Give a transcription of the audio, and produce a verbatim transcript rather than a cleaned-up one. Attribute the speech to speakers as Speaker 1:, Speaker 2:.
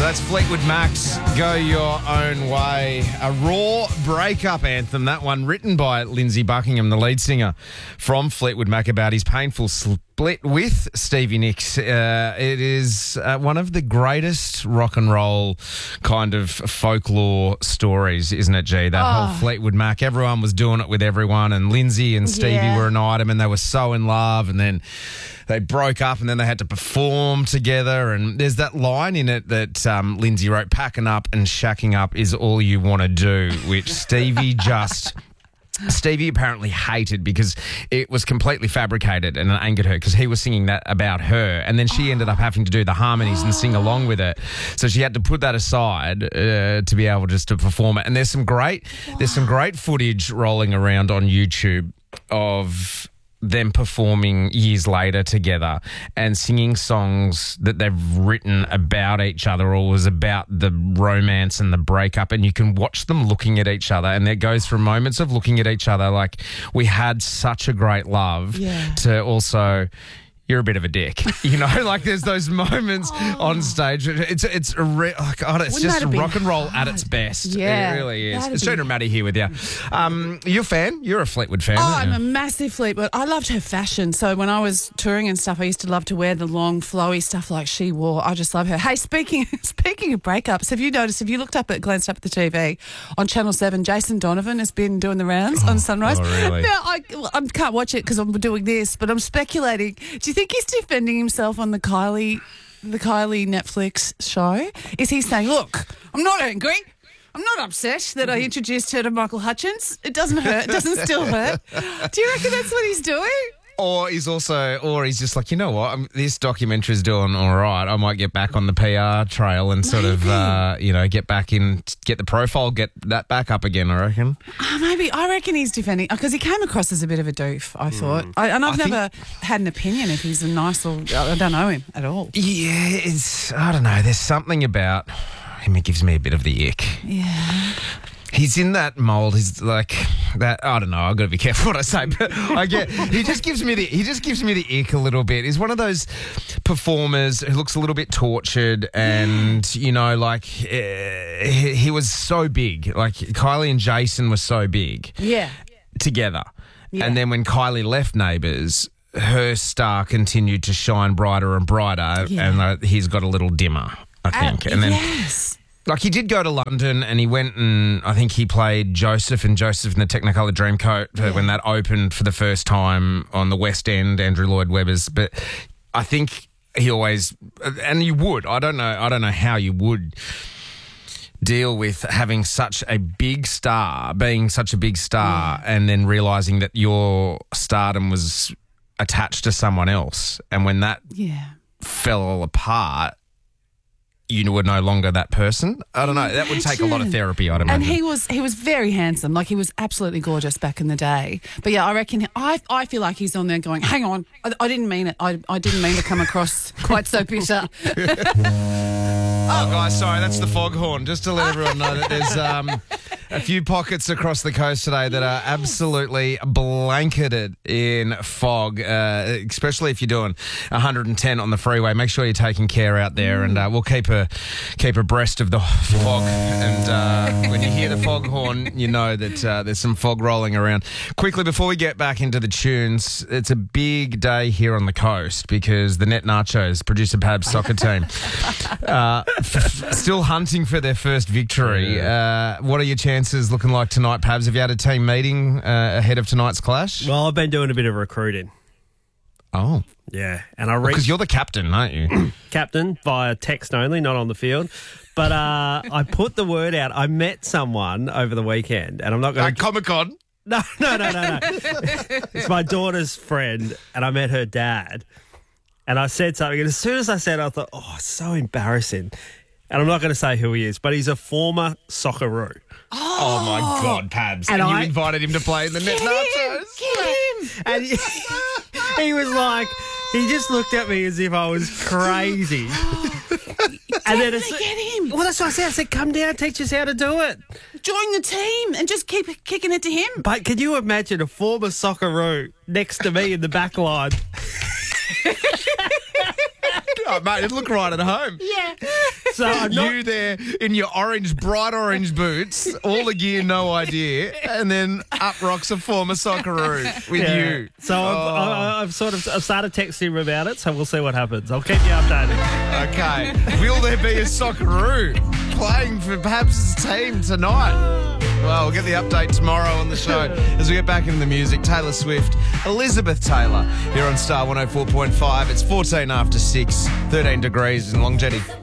Speaker 1: That's Fleetwood Mac's Go Your Own Way. A raw breakup anthem, that one written by Lindsey Buckingham, the lead singer from Fleetwood Mac, about his painful split with Stevie Nicks. Uh, it is uh, one of the greatest rock and roll kind of folklore stories, isn't it, G? That
Speaker 2: Oh.
Speaker 1: whole Fleetwood Mac, everyone was doing it with everyone, and Lindsey and Stevie
Speaker 2: Yeah.
Speaker 1: were an item, and they were so in love, and then they broke up, and then they had to perform together. And there's that line in it that um, Lindsey wrote, "Packing up and shacking up is all you want to do," which Stevie just... Stevie apparently hated because it was completely fabricated, and it angered her because he was singing that about her, and then she ended up having to do the harmonies and sing along with it. So she had to put that aside uh, to be able just to perform it. And there's some great, there's some great footage rolling around on YouTube of them performing years later together and singing songs that they've written about each other or was about the romance and the breakup, and you can watch them looking at each other, and it goes from moments of looking at each other like we had such a great love
Speaker 2: Yeah.
Speaker 1: to also... You're a bit of a dick, you know. Like there's those moments on stage. It's it's a re- like, oh, it's
Speaker 2: Wouldn't
Speaker 1: just
Speaker 2: that have been
Speaker 1: rock and roll at
Speaker 2: hard?
Speaker 1: its best.
Speaker 2: Yeah,
Speaker 1: It really is.
Speaker 2: that'd
Speaker 1: It's
Speaker 2: be-
Speaker 1: Gina Maddie here with you. Um, you're a fan. You're a Fleetwood fan.
Speaker 2: Oh,
Speaker 1: aren't
Speaker 2: I'm
Speaker 1: you?
Speaker 2: a massive Fleetwood. I loved her fashion. So when I was touring and stuff, I used to love to wear the long, flowy stuff like she wore. I just love her. Hey, speaking speaking of breakups, have you noticed? Have you looked up at glanced up at the T V on Channel Seven? Jason Donovan has been doing the rounds on Sunrise.
Speaker 1: oh, really?
Speaker 2: Now I, I can't watch it because I'm doing this, but I'm speculating. Do you think he's defending himself on the Kylie, the Kylie Netflix show? Is he saying, "Look, I'm not angry. I'm not upset that I introduced her to Michael Hutchins. It doesn't hurt. It doesn't still hurt." Do you reckon that's what he's doing?
Speaker 1: Or he's also, or he's just like, you know what, I'm, this documentary's doing all right. I might get back on the P R trail and sort of,
Speaker 2: Maybe.
Speaker 1: uh, you know, get back in, get the profile, get that back up again, I reckon.
Speaker 2: Oh, maybe. I reckon he's defending because he came across as a bit of a doof, I thought. I, and I've
Speaker 1: I
Speaker 2: never had an opinion if he's a nice or... I don't know him at all.
Speaker 1: Yeah, it's, I don't know, there's something about him, it gives me a bit of the ick.
Speaker 2: Yeah.
Speaker 1: He's in that mould. He's like that. I don't know. I've got to be careful what I say, but I get. He just gives me the. He just gives me the ick a little bit. He's one of those performers who looks a little bit tortured, and you know, like uh, he, he was so big. Like Kylie and Jason were so big
Speaker 2: Yeah.
Speaker 1: together,
Speaker 2: Yeah.
Speaker 1: and then when Kylie left Neighbours, her star continued to shine brighter and brighter,
Speaker 2: Yeah.
Speaker 1: and uh, he's got a little dimmer, I think,
Speaker 2: Uh,
Speaker 1: and then.
Speaker 2: yes.
Speaker 1: Like, he did go to London and he went and I think he played Joseph and Joseph in the Technicolor Dreamcoat uh, when that opened for the first time on the West End, Andrew Lloyd Webber's. But I think he always, and you would, I don't know, I don't know how you would deal with having such a big star, being such a big star, and then realising that your stardom was attached to someone else. And when that
Speaker 2: Yeah. fell
Speaker 1: fell all apart, you were no longer that person. I don't know. That would take a lot of
Speaker 2: Imagine.
Speaker 1: therapy, I'd imagine.
Speaker 2: And he was he was very handsome. Like, he was absolutely gorgeous back in the day. But yeah, I reckon I I feel like he's on there going, "Hang on, I, I didn't mean it. I I didn't mean to come across quite so bitter."
Speaker 1: Oh, guys, sorry, that's the foghorn. Just to let everyone know that there's um, a few pockets across the coast today that are absolutely blanketed in fog, uh, especially if you're doing one hundred ten on the freeway. Make sure you're taking care out there, and uh, we'll keep a keep abreast of the fog. And uh, when you hear the foghorn, you know that uh, there's some fog rolling around. Quickly, before we get back into the tunes, it's a big day here on the coast because the Net Nachos, producer Pab's soccer team, uh, f- still hunting for their first victory. Uh, what are your chances looking like tonight, Pabs? Have you had a team meeting uh, ahead of tonight's clash?
Speaker 3: Well, I've been doing a bit of recruiting.
Speaker 1: Oh,
Speaker 3: Yeah, and I
Speaker 1: because
Speaker 3: reached
Speaker 1: you're the captain, aren't you?
Speaker 3: captain via text only, not on the field. But uh, I put the word out. I met someone over the weekend, and I'm not going
Speaker 1: At
Speaker 3: to...
Speaker 1: Comic Con.
Speaker 3: No, no, no, no, no. It's my daughter's friend, and I met her dad. And I said something, and as soon as I said it, I thought, oh, it's so embarrassing. And I'm not going to say who he is, but he's a former Socceroo.
Speaker 1: Oh, my God, Pabs. And,
Speaker 3: And
Speaker 1: you
Speaker 3: I-
Speaker 1: invited him to play in the Net Nachos.
Speaker 2: Get him!
Speaker 3: And he, he was like, he just looked at me as if I was crazy. And then
Speaker 2: Definitely get him.
Speaker 3: Well, that's what I said. I said, come down, teach us how to do it.
Speaker 2: Join the team and just keep kicking it to him.
Speaker 3: But can you imagine a former Socceroo next to me in the back line?
Speaker 1: Oh, mate, it'd look right at home.
Speaker 2: Yeah.
Speaker 3: So I'm not,
Speaker 1: You there in your orange, bright orange boots, all the gear, no idea, and then up rocks a former Socceroo with
Speaker 3: yeah.
Speaker 1: you.
Speaker 3: So
Speaker 1: Oh.
Speaker 3: I've, I, I've sort of I've started texting him about it. So we'll see what happens. I'll keep you updated.
Speaker 1: Okay. Will there be a Socceroo playing for perhaps his team tonight? Well, we'll get the update tomorrow on the show as we get back into the music. Taylor Swift, Elizabeth Taylor here on Star one oh four point five. It's fourteen after six, thirteen degrees in Long Jetty.